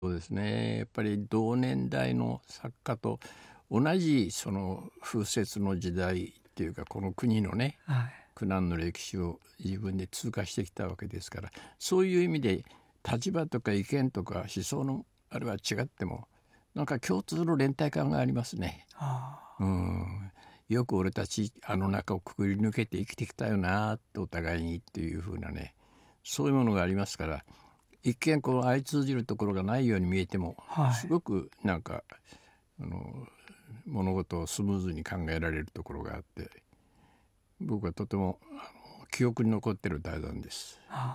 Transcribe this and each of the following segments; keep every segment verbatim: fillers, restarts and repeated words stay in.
そうですね。やっぱり同年代の作家と同じその風雪の時代っていうか、この国のね、 はい、 苦難の歴史を自分で通過してきたわけですから、そういう意味で立場とか意見とか思想のあれは違っても、なんか共通の連帯感がありますね。 あうん、よく俺たちあの中をくぐり抜けて生きてきたよなってお互いにっていう風なね、そういうものがありますから、一見こう相通じるところがないように見えても、 はいすごくなんかあの物事をスムーズに考えられるところがあって、僕はとてもあの記憶に残っている対談です。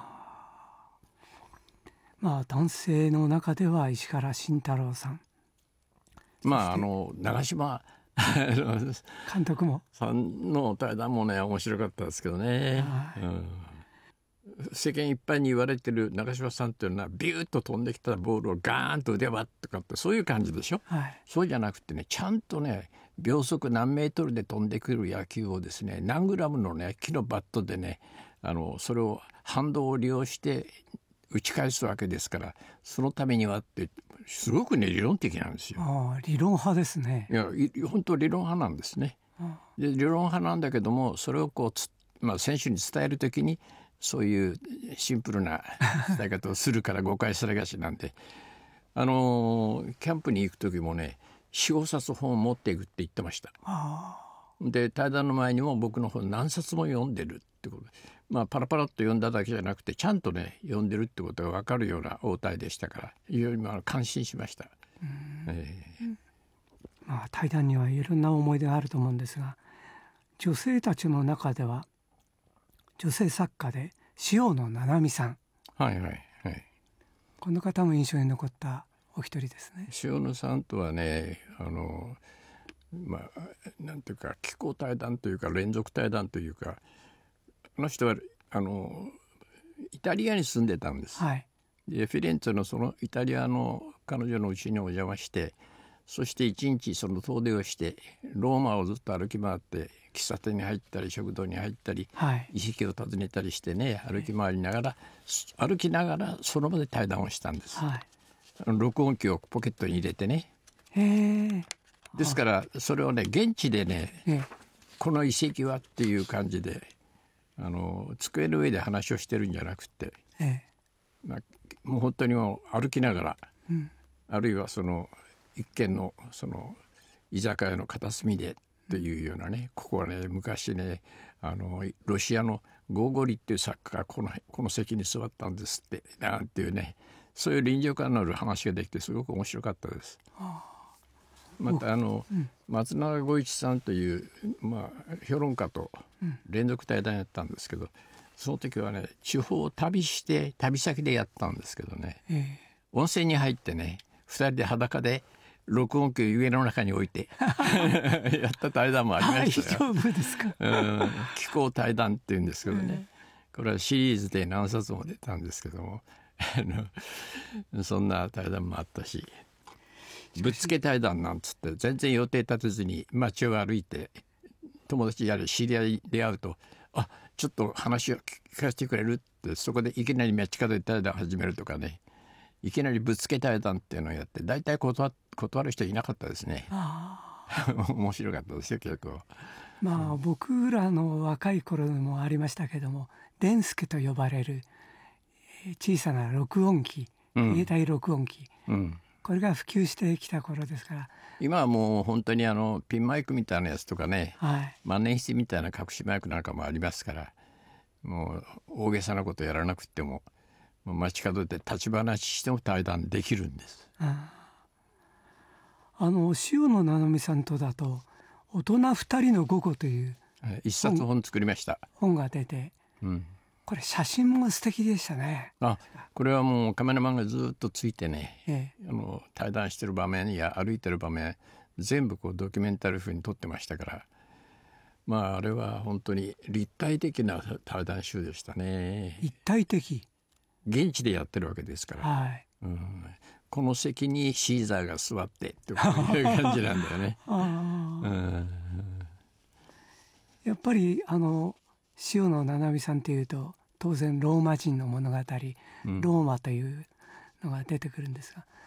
まあ男性の中では石原慎太郎さん、 まああの長嶋監督もさんの対談もね面白かったですけどね、 はいうん、世間一般に言われてる長嶋さんっていうのはビューッと飛んできたボールをガーンと腕ばっとかってそういう感じでしょ、 はい、 そうじゃなくてね、ちゃんとね秒速何メートルで飛んでくる野球をですね、何グラムのね木のバットでね、あのそれを反動を利用して打ち返すわけですから、そのためにはってすごくね理論的なんですよ。 ああ理論派ですね。 いや本当理論派なんですね。で理論派なんだけども、それをこうつ、まあ、選手に伝えるときにそういうシンプルな伝え方をするから誤解されがちなんであのーキャンプに行く時もねよん、ごさつ本を持っていくって言ってました。 あで対談の前にも僕の本何冊も読んでるってこと、まあパラパラっと読んだだけじゃなくてちゃんとね読んでるってことが分かるような応対でしたから、非常にまあ感心しました。えーまあ、対談にはいろんな思い出があると思うんですが、女性たちの中では女性作家で塩野七海さん、 はいはいはい。 この方も印象に残ったお一人ですね。 塩野さんとはね、あのまあなんていうか気候対談というか連続対談というか、あの人はあのイタリアに住んでたんです。 はい、 でフィレンツェのそのイタリアの彼女の家にお邪魔して、そして一日その遠出をしてローマをずっと歩き回って喫茶店に入ったり食堂に入ったり、 はい、 遺跡を訪ねたりしてね、歩き回りながら歩きながらその場で対談をしたんです。 はい、 あの録音機をポケットに入れてね。 へえ、 ですからそれをね現地でね、 ええ、 この遺跡はっていう感じであの机の上で話をしてるんじゃなくて、 ええ、 まあ、もう本当にもう歩きながら、 うん、 あるいはその一軒のその居酒屋の片隅でというようなね、ここはね昔ねあのロシアのゴーゴリっていう作家がこのこの席に座ったんですってなんていうね、そういう臨場感のある話ができてすごく面白かったです。またあの、うん、松永吾一さんという、まあ、評論家と連続対談やったんですけど、その時はね地方を旅して旅先でやったんですけどね、 ええ、 温泉に入ってねふたりで裸で録音機を家の中に置いてやった対談もありましたよ。 大丈夫ですか。 うん、気候対談っていうんですけどね、これはシリーズで何冊も出たんですけどもあのそんな対談もあったし、ぶっつけ対談なんつって全然予定立てずに街を歩いて友達やら知り合いで会うと、あちょっと話を聞かせてくれるって、そこでいきなり街角で対談始めるとかね、いきなりぶつけ対談っていうのをやって大体断、断る人いなかったですね。面白かったですよ結構。 まあ僕らの若い頃もありましたけども、デンスケと呼ばれる小さな録音機、携帯録音機、うん、これが普及してきた頃ですから、 今はもう本当にあのピンマイクみたいなやつとかね、 はい、 万年筆みたいな隠しマイクなんかもありますから、もう大げさなことやらなくても街角で立ち話しても対談できるんです。 あ, あの塩野七海さんとだと大人二人の午後という一冊本作りました。 本が出て、うん、これ写真も素敵でしたね。 あ、これはもうカメラマンがずっとついてね、 ええ、 あの対談してる場面や歩いてる場面全部こうドキュメンタリー風に撮ってましたから、まああれは本当に立体的な対談集でしたね。 立体的、 現地でやってるわけですから、 はい、 うん、この席にシーザーが座ってってこういう感じなんだよね。あ、うん、 やっぱりあの塩野七海さんというと当然ローマ人の物語、うん、ローマというのが出てくるんですが、